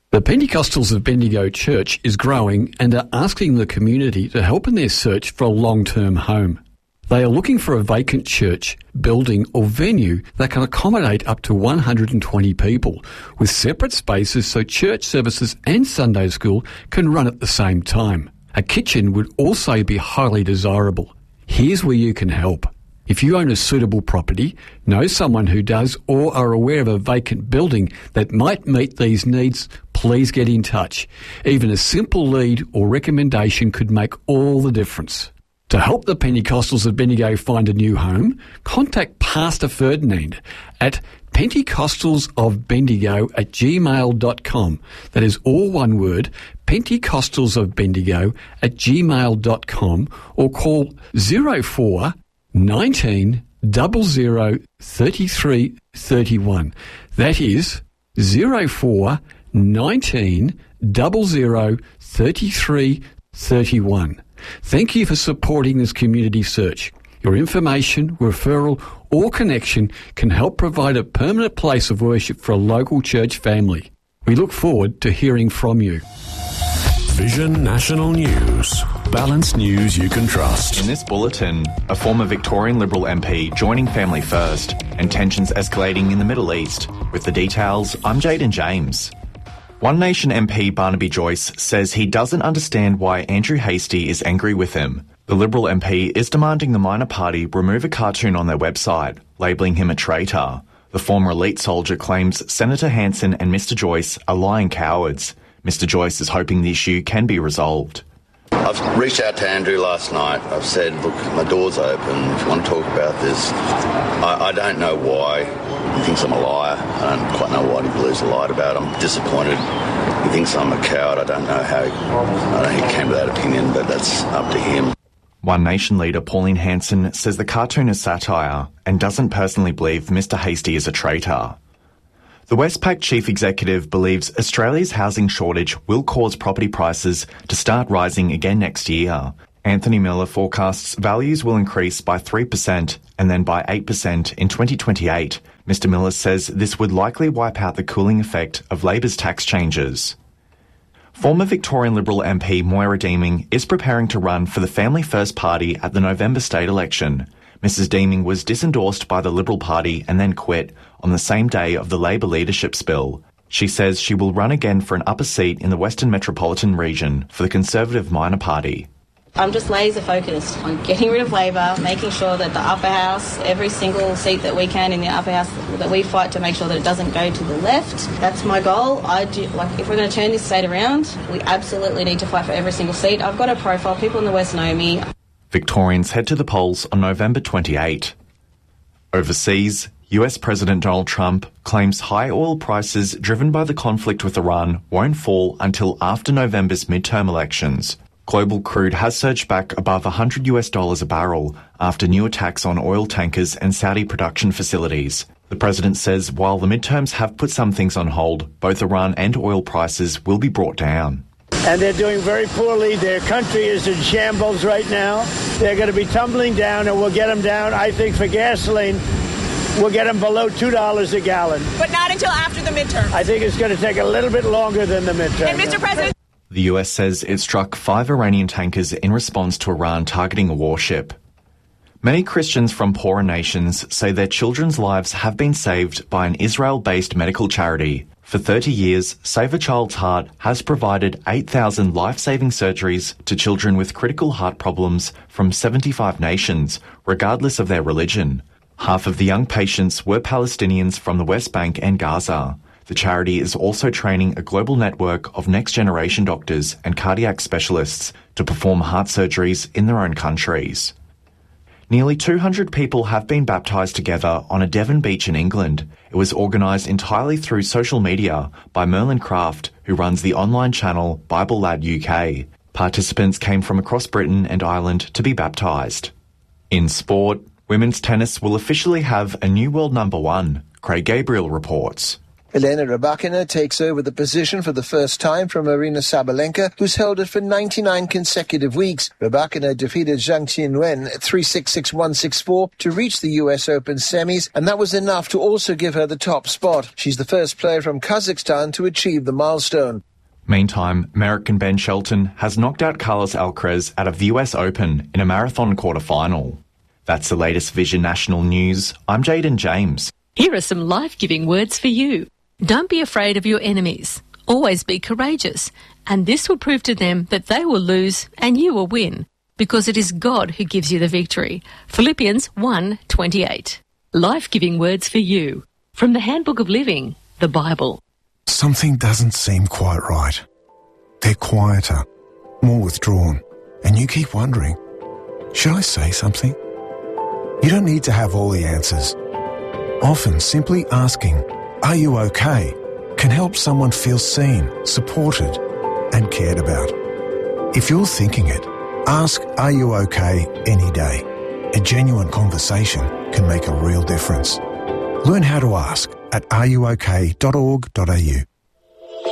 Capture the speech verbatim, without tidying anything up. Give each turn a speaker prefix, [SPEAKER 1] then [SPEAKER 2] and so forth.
[SPEAKER 1] The Pentecostals of Bendigo Church is growing and are asking the community to help in their search for a long-term home. They are looking for a vacant church, building or venue that can accommodate up to one hundred twenty people, with separate spaces so church services and Sunday school can run at the same time. A kitchen would also be highly desirable. Here's where you can help. If you own a suitable property, know someone who does, or are aware of a vacant building that might meet these needs, please get in touch. Even a simple lead or recommendation could make all the difference. To help the Pentecostals of Bendigo find a new home, contact Pastor Ferdinand at pentecostalsofbendigo at gmail dot com. That is all one word, pentecostalsofbendigo at gmail dot com, or call zero four nineteen double zero thirty-three thirty-one. That is zero four nineteen double zero thirty-three thirty-one. Thank you for supporting this community search. Your information, referral or connection can help provide a permanent place of worship for a local church family. We look forward to hearing from you.
[SPEAKER 2] Vision National News. Balanced news you can trust.
[SPEAKER 3] In this bulletin, a former Victorian Liberal M P joining Family First and tensions escalating in the Middle East. With the details, I'm Jaden James. One Nation M P Barnaby Joyce says he doesn't understand why Andrew Hastie is angry with him. The Liberal M P is demanding the minor party remove a cartoon on their website, labelling him a traitor. The former elite soldier claims Senator Hanson and Mister Joyce are lying cowards. Mister Joyce is hoping the issue can be resolved.
[SPEAKER 4] I've reached out to Andrew last night. I've said, look, my door's open. If you want to talk about this, I, I don't know why he thinks I'm a liar. I don't quite know what he believes I lied about. I'm disappointed. He thinks I'm a coward. I don't know how he, I don't know how he came to that opinion, but that's up to him.
[SPEAKER 3] One Nation leader Pauline Hanson says the cartoon is satire and doesn't personally believe Mister Hastie is a traitor. The Westpac chief executive believes Australia's housing shortage will cause property prices to start rising again next year. Anthony Miller forecasts values will increase by three percent and then by eight percent in twenty twenty-eight. Mister Miller says this would likely wipe out the cooling effect of Labor's tax changes. Former Victorian Liberal M P Moira Deeming is preparing to run for the Family First Party at the November state election. Missus Deeming was disendorsed by the Liberal Party and then quit on the same day of the Labor leadership spill. She says she will run again for an upper seat in the Western Metropolitan region for the Conservative Minor Party.
[SPEAKER 5] I'm just laser focused on getting rid of Labor, making sure that the upper house, every single seat that we can in the upper house, that we fight to make sure that it doesn't go to the left. That's my goal. I do, like, if we're going to turn this state around, we absolutely need to fight for every single seat. I've got a profile. People in the West know me.
[SPEAKER 3] Victorians head to the polls on November twenty-eighth. Overseas, U S President Donald Trump claims high oil prices driven by the conflict with Iran won't fall until after November's midterm elections. Global crude has surged back above one hundred US dollars a barrel after new attacks on oil tankers and Saudi production facilities. The president says while the midterms have put some things on hold, both Iran and oil prices will be brought down.
[SPEAKER 6] And they're doing very poorly. Their country is in shambles right now. They're going to be tumbling down, and we'll get them down, I think, for gasoline. We'll get them below two dollars a gallon.
[SPEAKER 7] But not until after the midterm.
[SPEAKER 6] I think it's going to take a little bit longer than the midterm.
[SPEAKER 7] And Mister President...
[SPEAKER 3] The U S says it struck five Iranian tankers in response to Iran targeting a warship. Many Christians from poorer nations say their children's lives have been saved by an Israel-based medical charity. For thirty years, Save a Child's Heart has provided eight thousand life-saving surgeries to children with critical heart problems from seventy-five nations, regardless of their religion. Half of the young patients were Palestinians from the West Bank and Gaza. The charity is also training a global network of next-generation doctors and cardiac specialists to perform heart surgeries in their own countries. Nearly two hundred people have been baptised together on a Devon beach in England. It was organised entirely through social media by Merlin Craft, who runs the online channel Bible Lad U K. Participants came from across Britain and Ireland to be baptised. In sport, women's tennis will officially have a new world number one, Craig Gabriel reports.
[SPEAKER 8] Elena Rybakina takes over the position for the first time from Aryna Sabalenka, who's held it for ninety-nine consecutive weeks. Rybakina defeated Zhang Qinwen three six, six one, six four to reach the U S Open semis, and that was enough to also give her the top spot. She's the first player from Kazakhstan to achieve the milestone.
[SPEAKER 3] Meantime, American Ben Shelton has knocked out Carlos Alcaraz out of the U S Open in a marathon quarter-final. That's the latest Vision National News. I'm Jaden James.
[SPEAKER 9] Here are some life-giving words for you. Don't be afraid of your enemies. Always be courageous. And this will prove to them that they will lose and you will win, because it is God who gives you the victory. Philippians one twenty-eight. Life-giving words for you. From the Handbook of Living, the Bible.
[SPEAKER 10] Something doesn't seem quite right. They're quieter, more withdrawn, and you keep wondering, should I say something? You don't need to have all the answers. Often simply asking, "Are you okay?" can help someone feel seen, supported, and cared about. If you're thinking it, ask, "Are you okay?" any day. A genuine conversation can make a real difference. Learn how to ask at are you okay dot org dot a u.